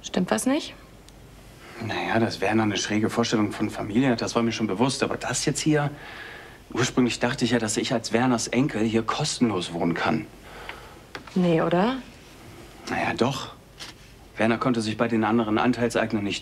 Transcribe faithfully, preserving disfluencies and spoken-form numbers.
Stimmt was nicht? Naja, dass Werner eine schräge Vorstellung von Familie hat, das war mir schon bewusst. Aber das jetzt hier... Ursprünglich dachte ich ja, dass ich als Werners Enkel hier kostenlos wohnen kann. Nee, oder? Naja, doch. Werner konnte sich bei den anderen Anteilseignern nicht